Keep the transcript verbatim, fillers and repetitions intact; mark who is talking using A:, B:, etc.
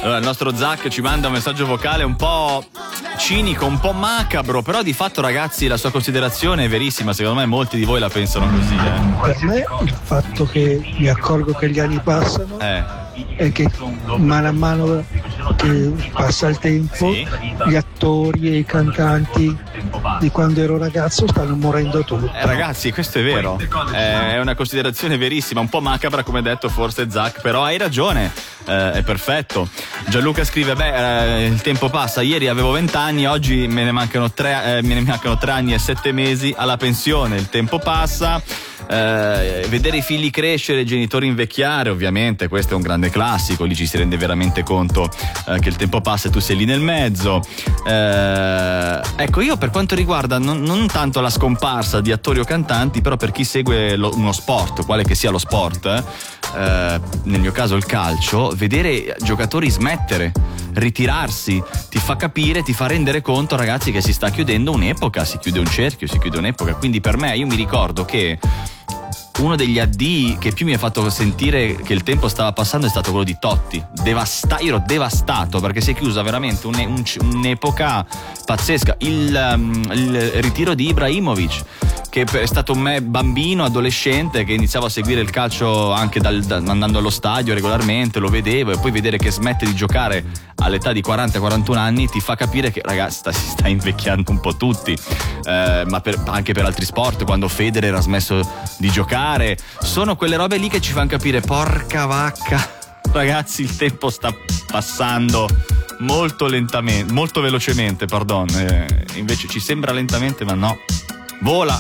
A: Allora, il nostro Zac ci manda un messaggio vocale un po' cinico, un po' macabro, però di fatto, ragazzi, la sua considerazione è verissima. Secondo me molti di voi la pensano così, eh.
B: Per me il fatto che mi accorgo che gli anni passano
A: Eh.
B: è che mano a mano che passa il tempo,
A: Sì.
B: gli attori e i cantanti di quando ero ragazzo stanno morendo tutti.
A: Eh, ragazzi, questo è vero, è una considerazione verissima, un po' macabra come detto forse Zac, però hai ragione, eh, è perfetto. Gianluca scrive: beh, eh, il tempo passa, ieri avevo venti anni, oggi me ne mancano tre, eh, me ne mancano tre anni e sette mesi alla pensione, il tempo passa. Eh, vedere i figli crescere, i genitori invecchiare, ovviamente questo è un grande classico, lì ci si rende veramente conto eh, che il tempo passa e tu sei lì nel mezzo. Eh, ecco, io per quanto riguarda non, non tanto la scomparsa di attori o cantanti, però per chi segue lo, uno sport, quale che sia lo sport, eh, nel mio caso il calcio, vedere giocatori smettere, ritirarsi, ti fa capire, ti fa rendere conto, ragazzi, che si sta chiudendo un'epoca, si chiude un cerchio, si chiude un'epoca. Quindi per me, io mi ricordo che uno degli addii che più mi ha fatto sentire che il tempo stava passando è stato quello di Totti. Devasta- io ero devastato perché si è chiusa veramente un, un, un'epoca pazzesca. Il, um, il ritiro di Ibrahimovic, che è stato un me bambino, adolescente, che iniziavo a seguire il calcio anche dal, da, andando allo stadio regolarmente, lo vedevo, e poi vedere che smette di giocare all'età di quaranta quarantuno anni ti fa capire che, ragazzi, si sta invecchiando un po' tutti, eh, ma per, anche per altri sport, quando Federer ha smesso di giocare, sono quelle robe lì che ci fanno capire, porca vacca, ragazzi, il tempo sta passando molto lentamente, molto velocemente, pardon, eh, invece ci sembra lentamente, ma no, vola.